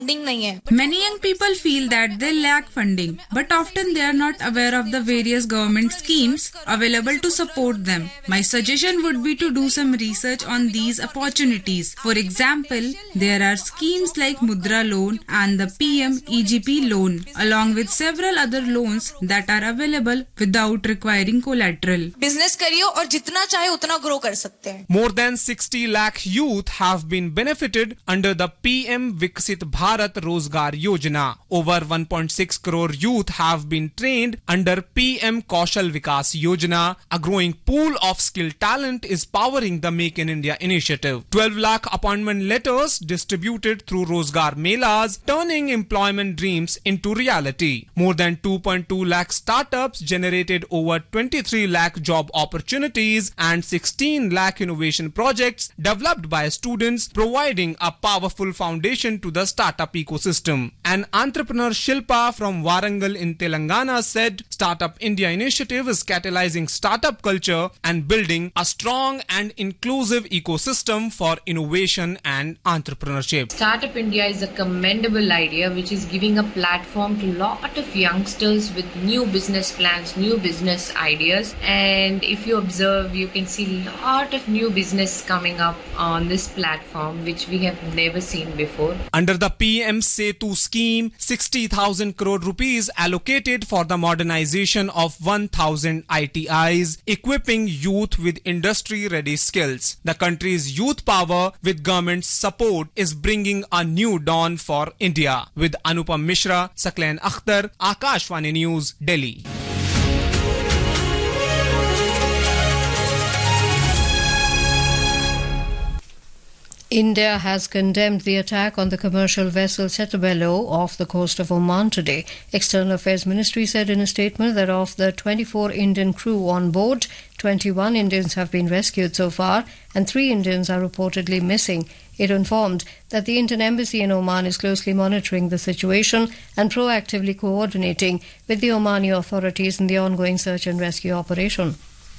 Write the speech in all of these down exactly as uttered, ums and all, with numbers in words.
Many young people feel that they lack funding, but often they are not aware of the various government schemes available to support them. My suggestion would be to do some research on these opportunities. For example, there are schemes like Mudra Loan and the P M E G P loan, along with several other loans that are available without requiring collateral. Business करिए और जितना चाहे उतना grow कर सकते हैं. More than sixty lakh youth have been benefited under the P M Viksit Bharat Rozgar Yojana. Over one point six crore youth have been trained under P M Kaushal Vikas Yojana. A growing pool of skilled talent is powering the Make in India initiative. twelve lakh appointment letters distributed through Rozgar Melas, turning employment dreams into reality. More than two point two lakh startups generated over twenty-three lakh job opportunities and sixteen lakh innovation projects developed by students, providing a powerful foundation to the startup ecosystem. An entrepreneur Shilpa from Warangal in Telangana said Startup India initiative is catalyzing startup culture and building a strong and inclusive ecosystem for innovation and entrepreneurship. Startup India is a commendable idea which is giving a platform to a lot of youngsters with new business plans, new business ideas, and if you observe, you can see a lot of new business coming up on this platform which we have never seen before. Under the P M Setu scheme, sixty thousand crore rupees allocated for the modernization of one thousand I T Is, equipping youth with industry-ready skills. The country's youth power with government support is bringing a new dawn for India. With Anupam Mishra, Sakleen Akhtar, Akashvani News, Delhi. India has condemned the attack on the commercial vessel Setabelo off the coast of Oman today. External Affairs Ministry said in a statement that of the twenty-four Indian crew on board, twenty-one Indians have been rescued so far and three Indians are reportedly missing. It informed that the Indian Embassy in Oman is closely monitoring the situation and proactively coordinating with the Omani authorities in the ongoing search and rescue operation.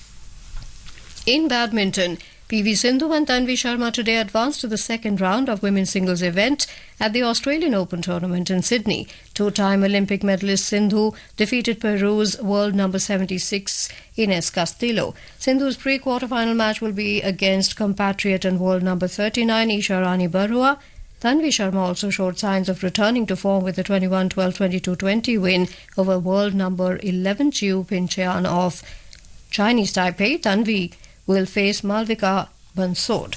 In badminton, P V Sindhu and Tanvi Sharma today advanced to the second round of women's singles event at the Australian Open tournament in Sydney. Two-time Olympic medalist Sindhu defeated Peru's world number seventy-six Ines Castillo. Sindhu's pre-quarterfinal match will be against compatriot and world number thirty-nine Isha Rani Barua. Tanvi Sharma also showed signs of returning to form with a twenty-one twelve, twenty-two twenty win over world number eleven Chiu Pincheon of Chinese Taipei. Tanvi will face Malvika Bansod.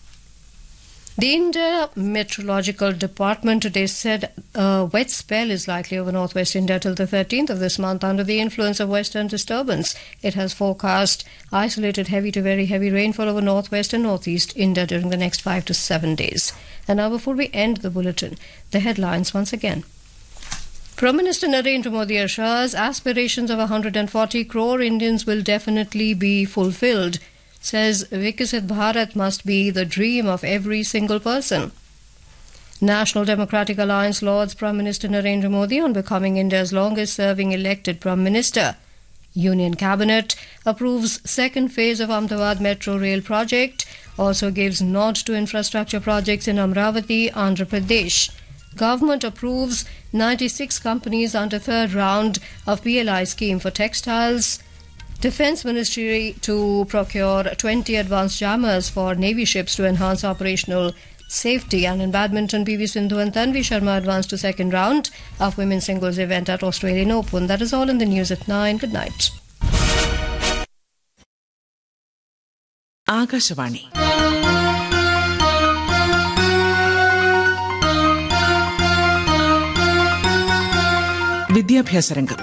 The India Meteorological Department today said a wet spell is likely over northwest India till the thirteenth of this month under the influence of western disturbance. It has forecast isolated heavy to very heavy rainfall over northwest and northeast India during the next five to seven days. And now, before we end the bulletin, the headlines once again. Prime Minister Narendra Modi assures aspirations of one hundred forty crore Indians will definitely be fulfilled. Says Viksit Bharat must be the dream of every single person. National Democratic Alliance lauds Prime Minister Narendra Modi on becoming India's longest-serving elected Prime Minister. Union Cabinet approves second phase of Ahmedabad Metro Rail project, also gives nod to infrastructure projects in Amravati, Andhra Pradesh. Government approves ninety-six companies under third round of P L I scheme for textiles. Defence Ministry to procure twenty advanced jammers for Navy ships to enhance operational safety. And in badminton, P V Sindhu and Tanvi Sharma advanced to second round of women's singles event at Australian Open. That is all in the news at nine. Good night. Akashvani വിദ്യാഭ്യാസ രംഗം.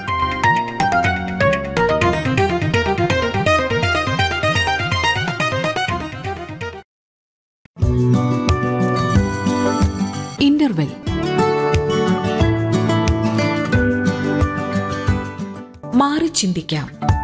Interval. മാറി ചിന്തിക്കാം.